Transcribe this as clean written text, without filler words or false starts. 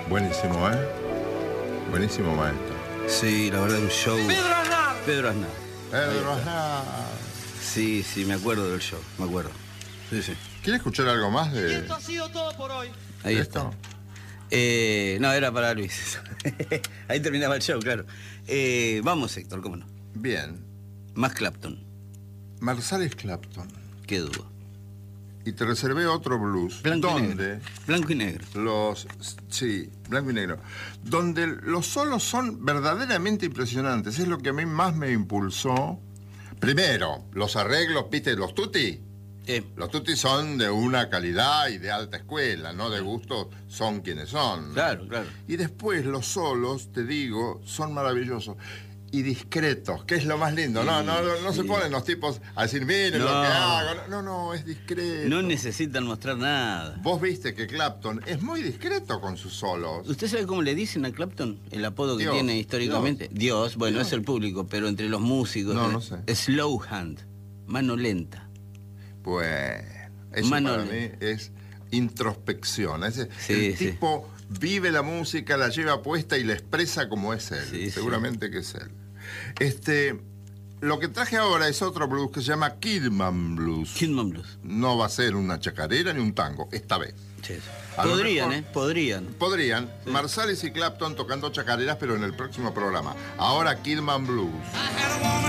Buenísimo, ¿eh? Buenísimo, maestro. Sí, la verdad, un show. Pedro Aznar. Pedro Aznar. Pedro Aznar. Sí, me acuerdo del show, me acuerdo. Sí. ¿Quiere escuchar algo más Y de esto ha sido todo por hoy. Ahí esto? está. No, era para Luis. Ahí terminaba el show, claro. Vamos, Héctor, cómo no. Bien. Más Clapton, Marsalis Clapton. qué duda. Y te reservé otro blues. Blanco y donde negro. Blanco y negro. Sí, blanco y negro. Donde los solos son verdaderamente impresionantes. Es lo que a mí más me impulsó. Primero, los arreglos, ¿viste? Los tutti. Los tutti son de una calidad y de alta escuela, no de gusto, son quienes son. Claro. Y después los solos, te digo, son maravillosos. Y discretos, que es lo más lindo. Sí, No sí. se ponen los tipos a decir, miren lo No. que hago. No, es discreto. No necesitan mostrar nada. Vos viste que Clapton es muy discreto con sus solos. ¿Usted sabe cómo le dicen a Clapton? El apodo que Dios, tiene históricamente. Dios, bueno, Dios. es el público, pero entre los músicos. No sé. Slow hand, mano lenta. Pues eso Mano para lenta. mí es introspección. El Sí. tipo vive la música, la lleva puesta y la expresa como es él. Sí. Seguramente que es él. Lo que traje ahora es otro blues que se llama Kidman Blues. Kidman Blues. No va a ser una chacarera ni un tango, esta vez. Sí. A lo Podrían, mejor- Podrían. Podrían, Sí. Marsalis y Clapton tocando chacareras, pero en el próximo programa. Ahora Kidman Blues.